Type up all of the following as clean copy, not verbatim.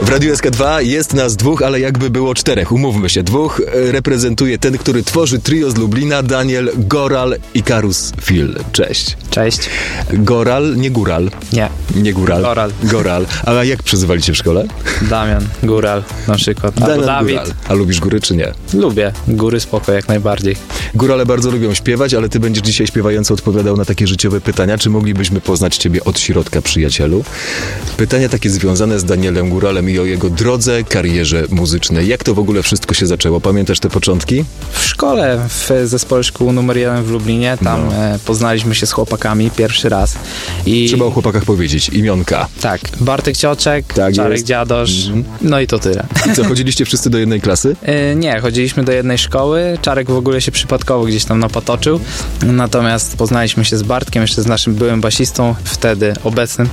W Radiu SK2 jest nas dwóch, ale jakby było czterech, umówmy się. Dwóch reprezentuje ten, który tworzy trio z Lublina, Daniel Goral i Karus Phil. Cześć. Cześć. Goral, nie Góral. Nie. Nie Góral. Goral. Goral. A jak przyzywaliście w szkole? Damian, Góral na przykład. Albo Damian Dawid. Góral. A lubisz góry czy nie? Lubię. Góry spoko, jak najbardziej. Górale bardzo lubią śpiewać, ale ty będziesz dzisiaj śpiewająco odpowiadał na takie życiowe pytania. Czy moglibyśmy poznać ciebie od środka, przyjacielu? Pytania takie związane z Danielem Góralem i o jego drodze, karierze muzycznej. Jak to w ogóle wszystko się zaczęło? Pamiętasz te początki? W szkole, w zespole szkół numer 1 w Lublinie, tam poznaliśmy się z chłopakami pierwszy raz. I Trzeba o chłopakach powiedzieć. Imionka. tak, Bartek Cioczek, Tak Czarek jest. Dziadosz, no i to tyle. I co, chodziliście wszyscy do jednej klasy? Nie, chodziliśmy do jednej szkoły, Czarek w ogóle się przypadkowo gdzieś tam napatoczył, natomiast poznaliśmy się z Bartkiem, jeszcze z naszym byłym basistą, wtedy obecnym,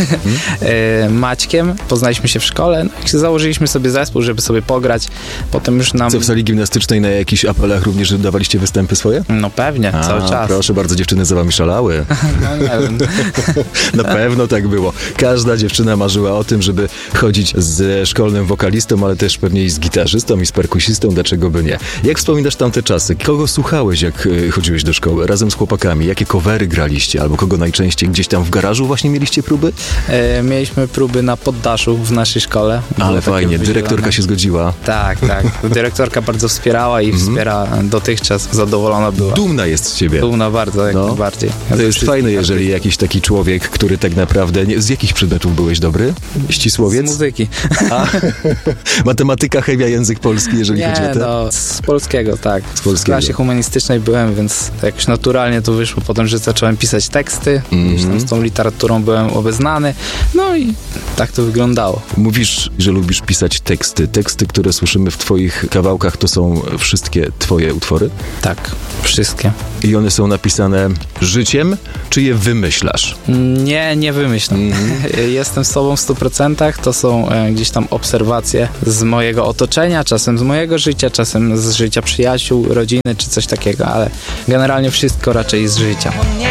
Maćkiem, poznaliśmy się w szkole, no i założyliśmy sobie zespół, żeby sobie pograć, potem już nam... Co, w sali gimnastycznej na jakichś apelach również dawaliście występy swoje? No pewnie, cały czas. Proszę bardzo, dziewczyny za wami szalały. No nie wiem. Na pewno tak było. Każda dziewczyna marzyła o tym, żeby chodzić ze szkolnym wokalistą, ale też pewnie i z gitarzystą, i z perkusistą, dlaczego by nie. Jak wspominasz tamte czasy? Kogo słuchałeś, jak chodziłeś do szkoły? Razem z chłopakami? Jakie covery graliście? Albo kogo najczęściej? Gdzieś tam w garażu właśnie mieliście próby? Mieliśmy próby na poddaszu w naszej szkole. Było Ale takie fajnie, wydzielone. dyrektorka się zgodziła. Tak. Dyrektorka bardzo wspierała i wspiera dotychczas. Zadowolona była. Dumna jest z ciebie. Dumna bardzo, jak najbardziej. To jest fajne, jeżeli jakiś taki człowiek, który tak naprawdę... Z jakich przedmiotów byłeś dobry? Ścisłowiec? Z muzyki. A, matematyka, chemia, język polski, jeżeli chodzi o to? Z polskiego, tak. Z polskiego. W klasie humanistycznej byłem, więc jakoś naturalnie to wyszło potem, że zacząłem pisać teksty, już tam z tą literaturą byłem obeznany, no i tak to wyglądało. Mówisz, że lubisz pisać teksty. Teksty, które słyszymy w twoich kawałkach, to są wszystkie twoje utwory? Tak, wszystkie. I one są napisane życiem, czy je wymyślasz? Nie wymyślam. Jestem sobą w 100%, to są gdzieś tam obserwacje z mojego otoczenia, czasem z mojego życia, czasem z życia przyjaciół, rodziny, czy coś takiego, ale generalnie wszystko raczej z życia.